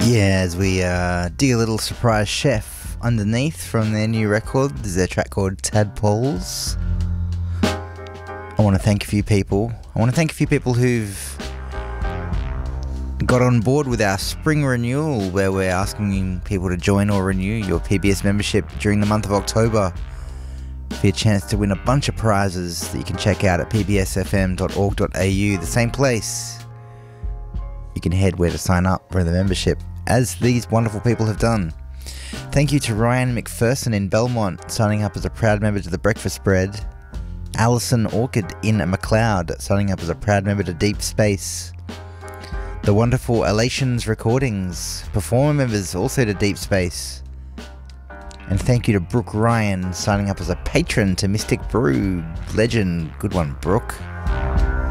Yeah, as we dig a little surprise chef underneath from their new record. This is their track called Tadpoles. I want to thank a few people. Who've got on board with our spring renewal, where we're asking people to join or renew your PBS membership during the month of October for your chance to win a bunch of prizes that you can check out at pbsfm.org.au, the same place you can head where to sign up for the membership, as these wonderful people have done. Thank you to Ryan McPherson in Belmont, signing up as a proud member to the Breakfast Spread. Alison Orchid in McLeod, signing up as a proud member to Deep Space. The wonderful Elations Recordings, performer members also to Deep Space. And thank you to Brooke Ryan, signing up as a patron to Mystic Brew. Legend. Good one, Brooke.